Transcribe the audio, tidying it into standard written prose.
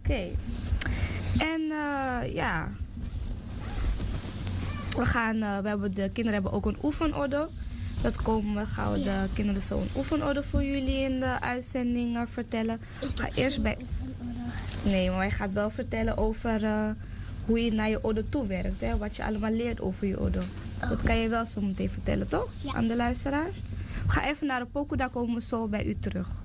Oké. En ja, de kinderen hebben ook een oefenorde. Gaan we de kinderen zo een oefenorde voor jullie in de uitzending vertellen. Nee, maar hij gaat wel vertellen over hoe je naar je orde toe werkt. Hè? Wat je allemaal leert over je orde. Dat kan je wel zo meteen vertellen, toch? Ja. Aan de luisteraars. We gaan even naar de pokoe, daar komen we zo bij u terug.